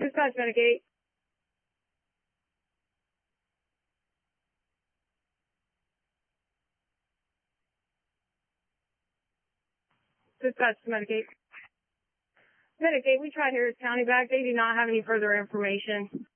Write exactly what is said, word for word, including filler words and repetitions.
Dispatch Medicaid. Dispatch Medicaid. Medicaid, we tried Harris County back. They do not have any further information.